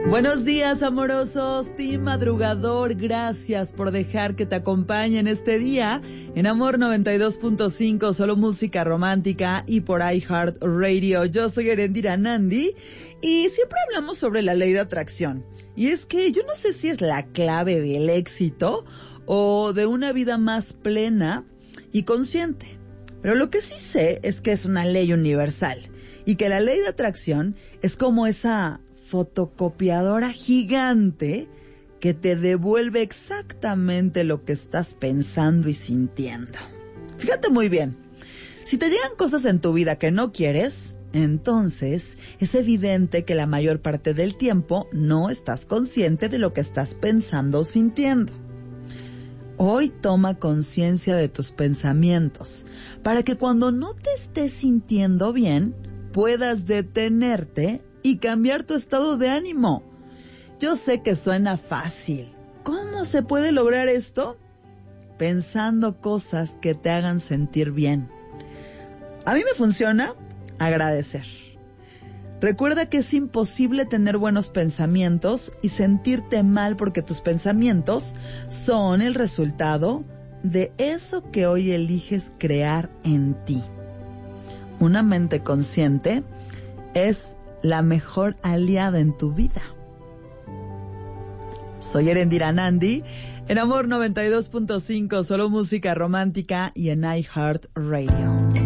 Buenos días, amorosos, team madrugador, gracias por dejar que te acompañe en este día en Amor 92.5, solo música romántica y por iHeartRadio. Yo soy Erendira Nandi y siempre hablamos sobre la ley de atracción. Y es que yo no sé si es la clave del éxito o de una vida más plena y consciente. Pero lo que sí sé es que es una ley universal y que la ley de atracción es como esa fotocopiadora gigante que te devuelve exactamente lo que estás pensando y sintiendo. Fíjate muy bien, si te llegan cosas en tu vida que no quieres, entonces es evidente que la mayor parte del tiempo no estás consciente de lo que estás pensando o sintiendo. Hoy toma conciencia de tus pensamientos para que cuando no te estés sintiendo bien, puedas detenerte y cambiar tu estado de ánimo. Yo sé que suena fácil. ¿Cómo se puede lograr esto? Pensando cosas que te hagan sentir bien. A mí me funciona agradecer. Recuerda que es imposible tener buenos pensamientos y sentirte mal porque tus pensamientos son el resultado de eso que hoy eliges crear en ti. Una mente consciente es la mejor aliada en tu vida. Soy Erendira Nandi, en Amor 92.5, solo música romántica y en iHeartRadio.